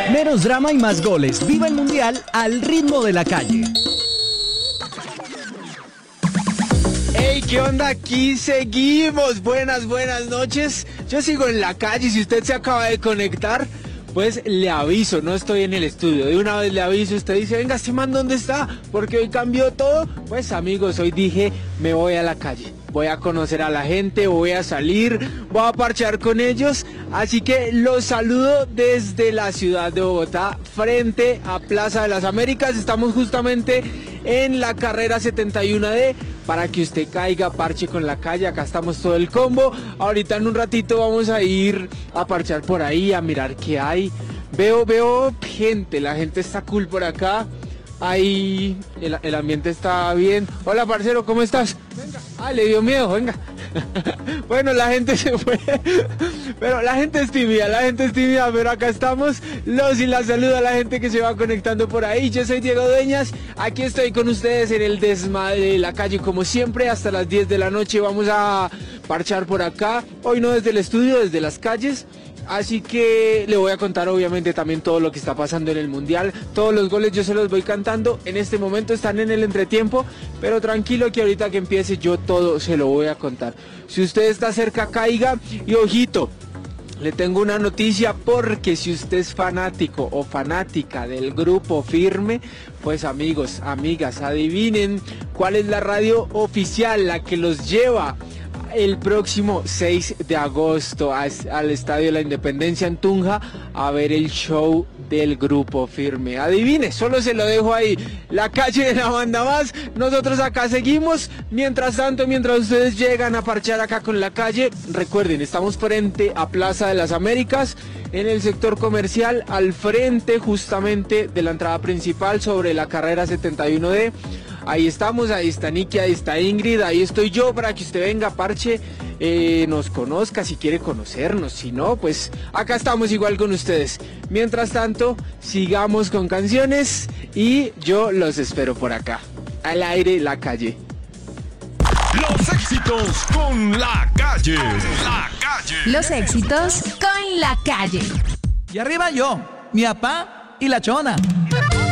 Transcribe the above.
Menos drama y más goles. Viva el Mundial al ritmo de la calle. ¡Hey! ¿Qué onda? Aquí seguimos. Buenas noches. Yo sigo en la calle. Si usted se acaba de conectar, pues le aviso, no estoy en el estudio. De una vez le aviso, usted dice, venga, este man, ¿dónde está? Porque hoy cambió todo. Pues amigos, hoy dije, me voy a la calle. Voy a conocer a la gente, voy a salir, voy a parchar con ellos. Así que los saludo desde la ciudad de Bogotá, frente a Plaza de las Américas. Estamos justamente en la carrera 71D para que usted caiga, parche con la calle. Acá estamos todo el combo. Ahorita en un ratito vamos a ir a parchar por ahí, a mirar qué hay. Veo gente, la gente está cool por acá. Ahí el ambiente está bien. Hola, parcero, ¿cómo estás? Venga. Le dio miedo, venga. Bueno, la gente se fue. Pero la gente es tímida, pero acá estamos. Los y la saludo a la gente que se va conectando por ahí. Yo soy Diego Dueñas. Aquí estoy con ustedes en el desmadre de la calle, como siempre, hasta las 10 de la noche. Vamos a parchar por acá. Hoy no desde el estudio, desde las calles. Así que le voy a contar obviamente también todo lo que está pasando en el Mundial. Todos los goles yo se los voy cantando. En este momento están en el entretiempo, pero tranquilo que ahorita que empiece yo todo se lo voy a contar. Si usted está cerca, caiga. Y ojito, le tengo una noticia, porque si usted es fanático o fanática del Grupo Firme, pues amigos, amigas, adivinen cuál es la radio oficial, la que los lleva el próximo 6 de agosto al Estadio de la Independencia en Tunja a ver el show del Grupo Firme. Adivine, solo se lo dejo ahí. La calle de la banda más. Nosotros acá seguimos. Mientras tanto, mientras ustedes llegan a parchar acá con la calle, recuerden, estamos frente a Plaza de las Américas, en el sector comercial, al frente justamente de la entrada principal sobre la carrera 71D. Ahí estamos, ahí está Niki, ahí está Ingrid, ahí estoy yo para que usted venga, parche, nos conozca si quiere conocernos, si no, pues acá estamos igual con ustedes. Mientras tanto, sigamos con canciones y yo los espero por acá, al aire, la calle. Los éxitos con la calle. Los éxitos con la calle. Y arriba yo, mi papá y la chona.